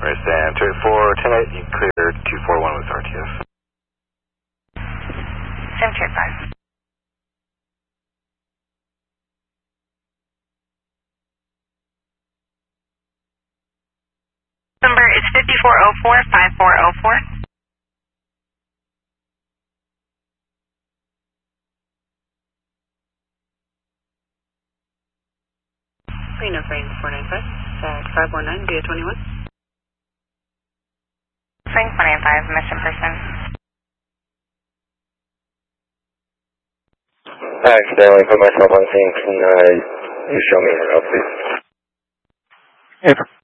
Sam, 284, 10-8, you cleared 241 with RTF. Sam 285. Number is 5404-5404. Reno Frame 495, tag 519 via 21. Frame 495, mission person. I accidentally put myself on scene. Can you show me the route, please? April.